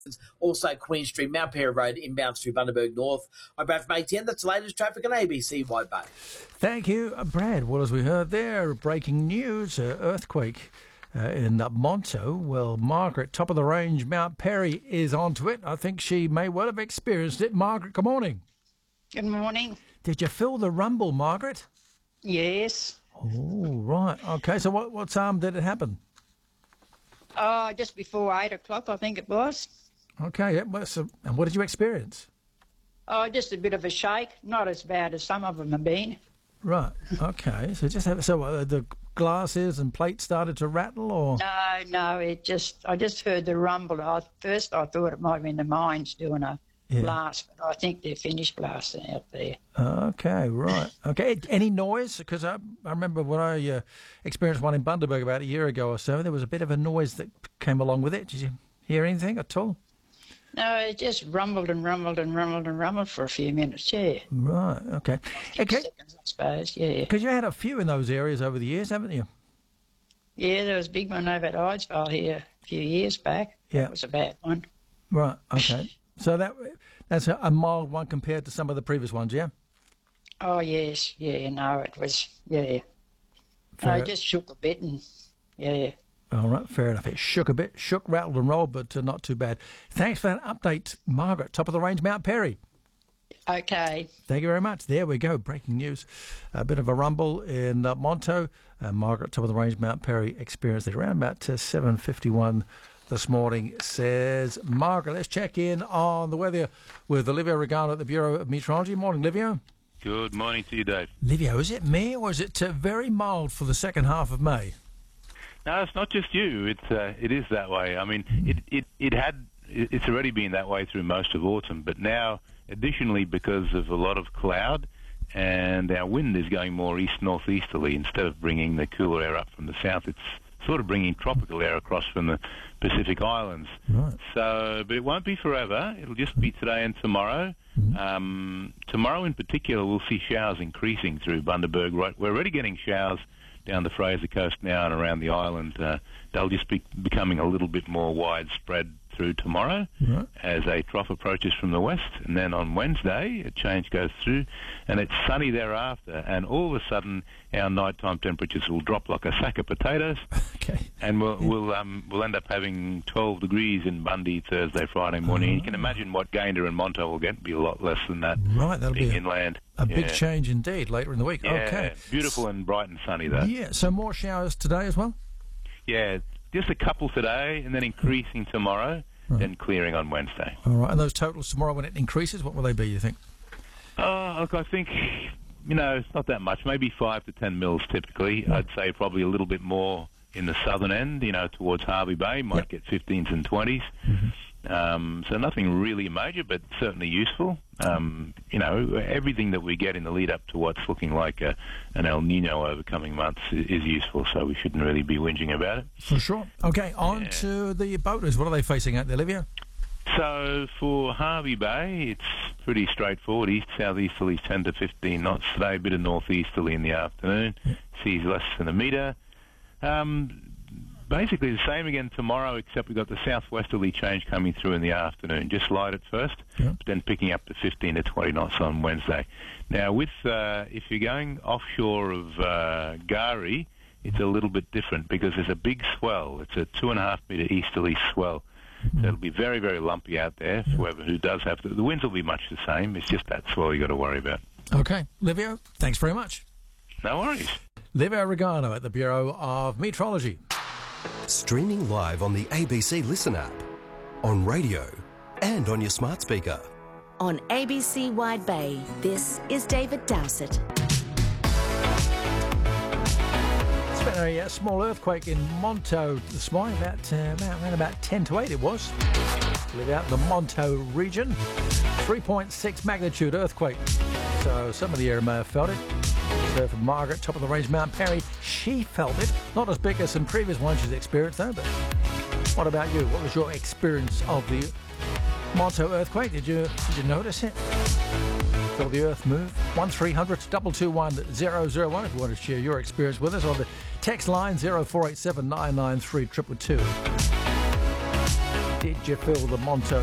Also, Queen Street, Mount Perry Road, inbound through Bundaberg North. I'm Brad from ATN. That's the latest traffic on ABC Wide Bay. Thank you, Brad. Well, as we heard there, breaking news, earthquake in Monto. Well, Margaret, top of the range, Mount Perry, is onto it. I think she may well have experienced it. Margaret, good morning. Good morning. Did you feel the rumble, Margaret? Yes. Oh, right. Okay, so what time did it happen? Just before 8 o'clock, I think it was. Okay, and what did you experience? Just a bit of a shake. Not as bad as some of them have been. Right. Okay. So the glasses and plates started to rattle, or No. I just heard the rumble. At first, I thought it might have been the mines doing a blast, but I think they're finished blasting out there. Okay. Right. Okay. Any noise? Because I remember when I experienced one in Bundaberg about a year ago or so, there was a bit of a noise that came along with it. Did you hear anything at all? No, it just rumbled and rumbled and rumbled and rumbled for a few minutes, yeah. Right, okay. Seconds, I suppose, yeah. Because you had a few in those areas over the years, haven't you? Yeah, there was a big one over at Idesville here a few years back. Yeah. That was a bad one. Right, okay. So that's a mild one compared to some of the previous ones, yeah? Oh, yes, yeah, no, it was, yeah. I just shook a bit and, yeah. All right, fair enough. It shook a bit, rattled and rolled, but not too bad. Thanks for that update, Margaret. Top of the range, Mount Perry. Okay. Thank you very much. There we go. Breaking news. A bit of a rumble in Monto. Margaret, top of the range, Mount Perry, experienced it around about 7:51 this morning, says Margaret. Let's check in on the weather with Olivia Regano at the Bureau of Meteorology. Morning, Livio. Good morning to you, Dave. Livio, is it me or is it very mild for the second half of May? No, it's not just you. It is that way. I mean, it's already been that way through most of autumn, but now, additionally, because of a lot of cloud, and our wind is going more east-northeasterly instead of bringing the cooler air up from the south. It's sort of bringing tropical air across from the Pacific Islands. Right. So, but it won't be forever. It'll just be today and tomorrow. Tomorrow, in particular, we'll see showers increasing through Bundaberg. Right, we're already getting showers down the Fraser Coast now and around the island. They'll just be becoming a little bit more widespread through tomorrow as a trough approaches from the west, and then on Wednesday a change goes through and it's sunny thereafter, and all of a sudden our nighttime temperatures will drop like a sack of potatoes. Okay. And we'll end up having 12 degrees in Bundy Thursday, Friday morning. You can imagine what Gayndah and Monto will get. Be a lot less than that. Right, that'll be inland. A big change indeed later in the week. Yeah, okay. Beautiful and bright and sunny though. Yeah, so more showers today as well? Yeah, just a couple today and then increasing tomorrow, then clearing on Wednesday. All right, and those totals tomorrow when it increases, what will they be, you think? Look, I think, it's not that much, maybe 5 to 10 mils typically. I'd say probably a little bit more in the southern end, towards Hervey Bay, might get 15s and 20s. So nothing really major, but certainly useful. Everything that we get in the lead up to what's looking like an El Nino over coming months is useful, so we shouldn't really be whinging about it. For sure. Okay, on to the boaters. What are they facing out there, Livia? So for Hervey Bay, it's pretty straightforward. East-southeasterlies 10 to 15 knots today, a bit of northeasterly in the afternoon. Seas less than a metre. Basically the same again tomorrow, except we've got the southwesterly change coming through in the afternoon. Just light at first, but then picking up to 15 to 20 knots on Wednesday. Now, with if you're going offshore of Gari, it's a little bit different because there's a big swell. It's a 2.5 metre easterly swell. So it'll be very, very lumpy out there for whoever who does have to. The winds will be much the same. It's just that swell you've got to worry about. Okay. Livio, thanks very much. No worries. Livio Regano at the Bureau of Meteorology. Streaming live on the ABC Listen app, on radio, and on your smart speaker. On ABC Wide Bay, this is David Dowsett. It's been a small earthquake in Monto this morning, around about 10 to 8 it was. Live out in the Monto region. 3.6 magnitude earthquake. So some of the area may have felt it. So for Margaret, top of the range, Mount Perry, she felt it. Not as big as some previous ones she's experienced though, but what about you? What was your experience of the Monto earthquake? Did you notice it? Feel the earth move? 1300 221 001 if you want to share your experience with us, or the text line 0487 993 222. did you feel the Monto